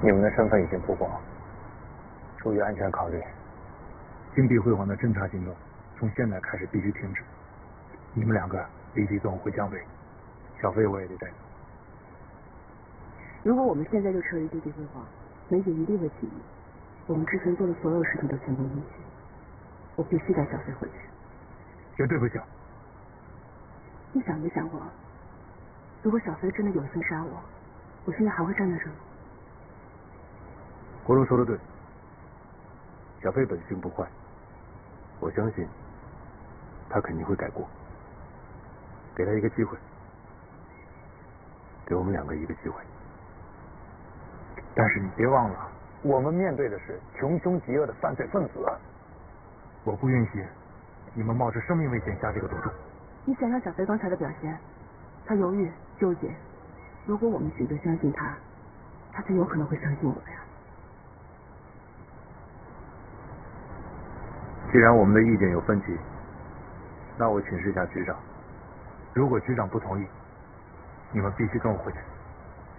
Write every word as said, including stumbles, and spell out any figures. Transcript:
你们的身份已经曝光，出于安全考虑，金碧辉煌的侦查行动从现在开始必须停止。你们两个立即送回江北，小飞我也得带走。 如果我们现在就撤离金碧辉煌，梅姐一定会起疑。我们之前做的所有事情都前功尽弃，我必须带小飞回去。 绝对不行！ 你想没想过，如果小飞真的有心杀我，我现在还会站在这里？ 国荣说的对，小飞本性不坏，我相信他肯定会改过。给他一个机会，给我们两个一个机会。 但是你别忘了，我们面对的是穷凶极恶的犯罪分子，我不允许你们冒着生命危险下这个赌注。 你想想小飞刚才的表现，他犹豫纠结，如果我们选择相信他，他才有可能会相信我们呀。 既然我们的意见有分歧，那我请示一下局长，如果局长不同意，你们必须跟我回去。